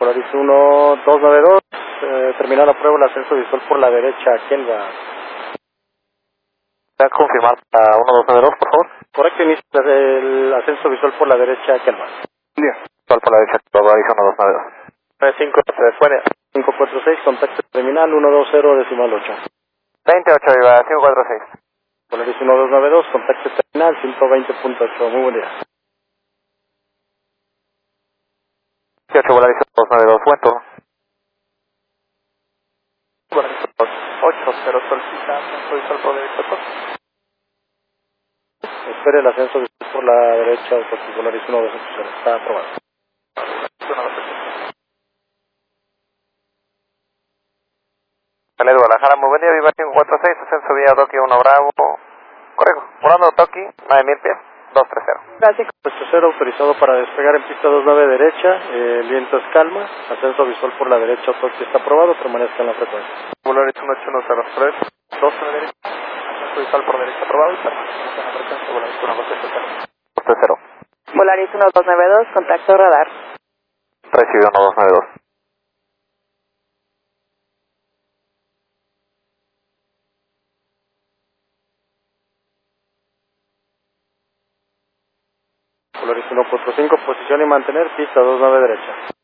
Polaris 1292, terminó la prueba, el ascenso visual por la derecha, Kelva. ¿Puede confirmar para 1292, por favor? Correcto, inicia el ascenso visual por la derecha, Kelva. Visual por la derecha, Polaris 1292. 5 se después. 546, contacto terminal 120 decimal 8. 28, Viva, 546. Polaris 1292, contacto terminal 120.8, muy buen día. 18, Polaris 1292, buen turno. Polaris 80, solicita ascenso visual por la derecha, espere el ascenso visual por la derecha, Polaris 1280, está aprobado. Vale, Guadalajara, muy buen día, Viva 546, ascenso vía Toki 1 Bravo. Correcto, volando Toki, 9000 pies, 230. Gracias. Puesto 0, autorizado para despegar en pista 29 derecha, el viento es calma, ascenso visual por la derecha, Toki está aprobado, permanezca en la frecuencia. Polaris 18103, 12 de derecha, ascenso visual por derecha aprobado y permanezca en la frecuencia, Polaris 1230. 230. Polaris 1292, contacto radar. Recibido 1292. Polaris 145, posición y mantener, pista 29 derecha.